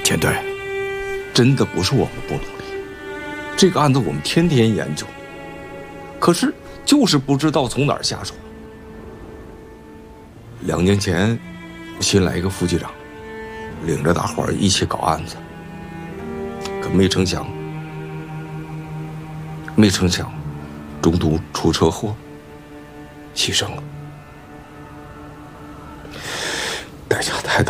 田队，真的不是我们不努力，这个案子我们天天研究，可是就是不知道从哪儿下手。2年前，新来一个副局长，领着大伙儿一起搞案子，可没成想，中途出车祸，牺牲了。代价太大